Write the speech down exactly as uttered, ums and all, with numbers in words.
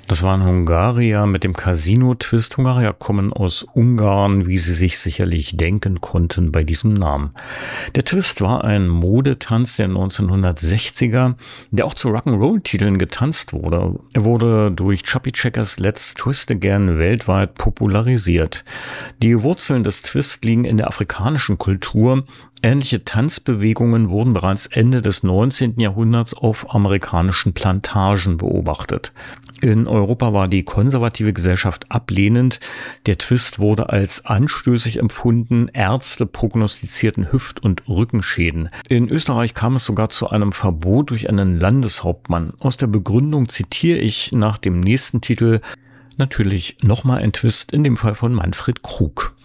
Das waren Hungarier mit dem Casino-Twist. Hungarier kommen aus Ungarn, wie Sie sich sicherlich denken konnten bei diesem Namen. Der Twist war ein Modetanz der neunzehnhundertsechziger, der auch zu Rock'n'Roll-Titeln getanzt wurde. Er wurde durch Chubby Checkers Let's Twist Again weltweit popularisiert. Die Wurzeln des Twist liegen in der afrikanischen Kultur. Ähnliche Tanzbewegungen wurden bereits Ende des neunzehnten Jahrhunderts auf amerikanischen Plantagen beobachtet. In Europa war die konservative Gesellschaft ablehnend. Der Twist wurde als anstößig empfunden. Ärzte prognostizierten Hüft- und Rückenschäden. In Österreich kam es sogar zu einem Verbot durch einen Landeshauptmann. Aus der Begründung zitiere ich nach dem nächsten Titel natürlich nochmal ein Twist, in dem Fall von Manfred Krug.